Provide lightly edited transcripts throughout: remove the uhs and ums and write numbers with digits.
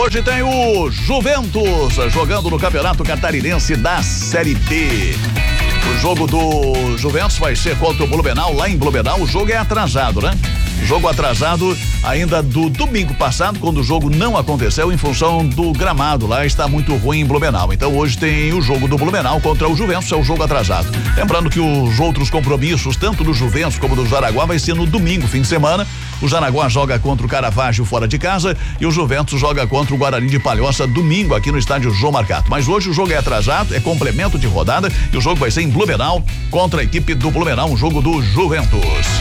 Hoje tem o Juventus jogando no Campeonato Catarinense da Série B. O jogo do Juventus vai ser contra o Blumenau, lá em Blumenau. O jogo é atrasado, né? Jogo atrasado ainda do domingo passado, quando o jogo não aconteceu em função do gramado. Lá está muito ruim em Blumenau. Então hoje tem o jogo do Blumenau contra o Juventus, é o jogo atrasado. Lembrando que os outros compromissos, tanto do Juventus como do Jaraguá, vai ser no domingo, fim de semana. O Jaraguá joga contra o Caravaggio fora de casa e o Juventus joga contra o Guarani de Palhoça domingo aqui no estádio João Marcato. Mas hoje o jogo é atrasado, é complemento de rodada e o jogo vai ser em Blumenau contra a equipe do Blumenau, um jogo do Juventus.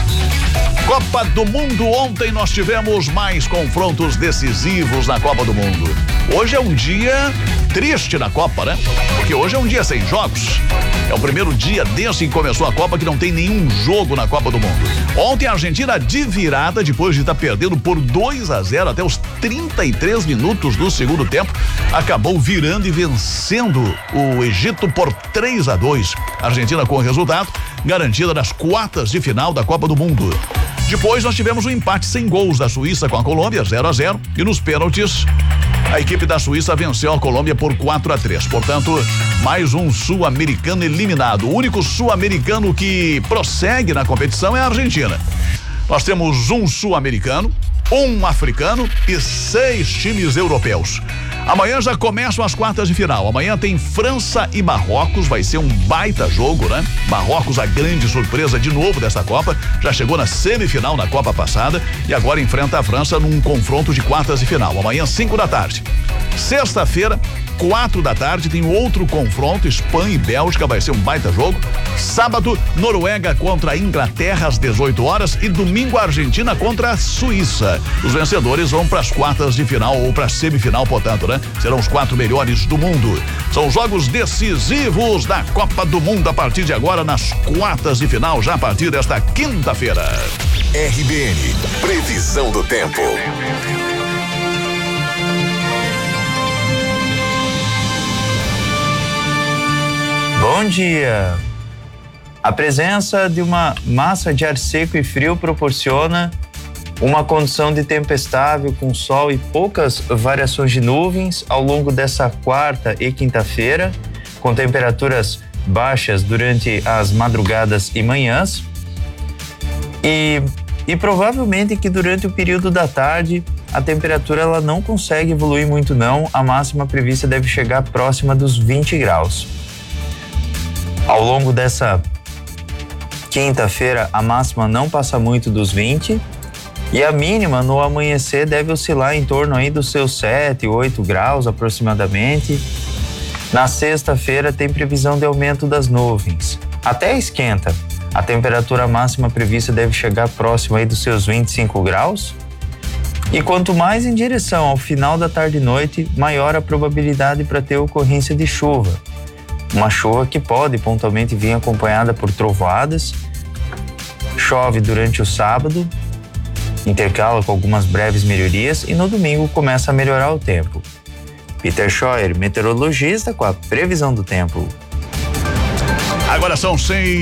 Copa do Mundo, ontem nós tivemos mais confrontos decisivos na Copa do Mundo. Hoje é um dia triste na Copa, né? Porque hoje é um dia sem jogos. É o primeiro dia desde que começou a Copa que não tem nenhum jogo na Copa do Mundo. Ontem a Argentina de virada, depois de estar perdendo por 2-0 até os 33 minutos do segundo tempo, acabou virando e vencendo o Egito por 3-2. A Argentina com o resultado garantida nas quartas de final da Copa do Mundo. Depois nós tivemos um empate sem gols da Suíça com a Colômbia, 0-0, e nos pênaltis a equipe da Suíça venceu a Colômbia por 4-3. Portanto, mais um sul-americano eliminado. O único sul-americano que prossegue na competição é a Argentina. Nós temos um sul-americano, um africano e 6 times europeus. Amanhã já começam as quartas de final. Amanhã tem França e Marrocos, vai ser um baita jogo, né? Marrocos, a grande surpresa de novo dessa Copa, já chegou na semifinal na Copa passada e agora enfrenta a França num confronto de quartas de final. Amanhã, 5 da tarde. Sexta-feira, 4 da tarde, tem outro confronto, Espanha e Bélgica, vai ser um baita jogo. Sábado, Noruega contra a Inglaterra às 18 horas e domingo a Argentina contra a Suíça. Os vencedores vão para as quartas de final ou para a semifinal, portanto, né? Serão os 4 melhores do mundo. São jogos decisivos da Copa do Mundo a partir de agora nas quartas de final, já a partir desta quinta-feira. RBN, previsão do tempo. Bom dia! A presença de uma massa de ar seco e frio proporciona uma condição de tempo estável com sol e poucas variações de nuvens ao longo dessa quarta e quinta-feira, com temperaturas baixas durante as madrugadas e manhãs e provavelmente que durante o período da tarde a temperatura ela não consegue evoluir muito não, a máxima prevista deve chegar próxima dos 20 graus. Ao longo dessa quinta-feira, a máxima não passa muito dos 20 e a mínima no amanhecer deve oscilar em torno aí dos seus 7, 8 graus aproximadamente. Na sexta-feira tem previsão de aumento das nuvens. Até esquenta. A temperatura máxima prevista deve chegar próxima aí dos seus 25 graus. E quanto mais em direção ao final da tarde e noite, maior a probabilidade para ter ocorrência de chuva. Uma chuva que pode pontualmente vir acompanhada por trovoadas. Chove durante o sábado, intercala com algumas breves melhorias e no domingo começa a melhorar o tempo. Peter Scheuer, meteorologista, com a previsão do tempo. Agora são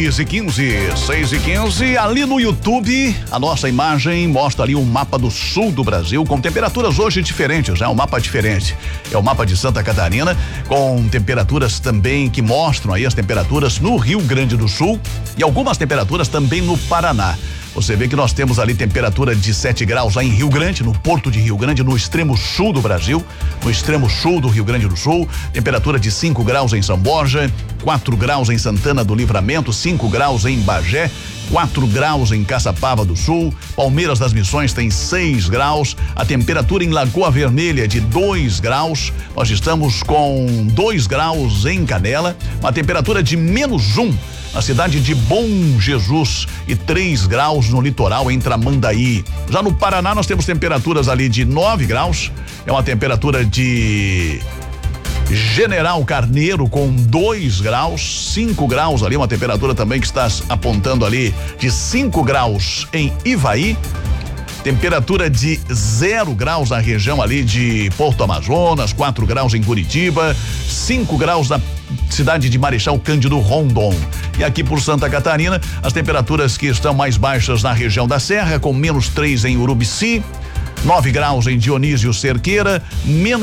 6h15. Ali no YouTube, a nossa imagem mostra ali um mapa do sul do Brasil com temperaturas hoje diferentes, né? Um mapa diferente. É o mapa de Santa Catarina, com temperaturas também que mostram aí as temperaturas no Rio Grande do Sul e algumas temperaturas também no Paraná. Você vê que nós temos ali temperatura de 7 graus lá em Rio Grande, no Porto de Rio Grande, no extremo sul do Brasil, no extremo sul do Rio Grande do Sul, temperatura de 5 graus em São Borja, 4 graus em Santana do Livramento, 5 graus em Bagé, 4 graus em Caçapava do Sul, Palmeiras das Missões tem 6 graus, a temperatura em Lagoa Vermelha de 2 graus, nós estamos com 2 graus em Canela, uma temperatura de -1 na cidade de Bom Jesus e 3 graus no litoral em Tramandaí. Já no Paraná nós temos temperaturas ali de 9 graus, é uma temperatura de General Carneiro com 2 graus, 5 graus ali, uma temperatura também que está apontando ali de 5 graus em Ivaí. Temperatura de 0 graus na região ali de Porto Amazonas, 4 graus em Curitiba, 5 graus na cidade de Marechal Cândido Rondon. E aqui por Santa Catarina, as temperaturas que estão mais baixas na região da Serra, com -3 em Urubici, 9 graus em Dionísio Cerqueira,